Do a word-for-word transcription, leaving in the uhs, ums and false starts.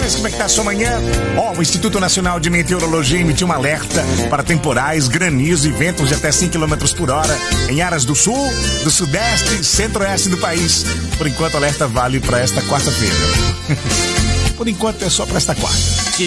Mas como é que tá a sua manhã? Ó, oh, o Instituto Nacional de Meteorologia emitiu um alerta para temporais, granizo e ventos de até cinco quilômetros por hora em áreas do sul, do sudeste e centro-oeste do país. Por enquanto, o alerta vale para esta quarta-feira. Por enquanto, é só para esta quarta.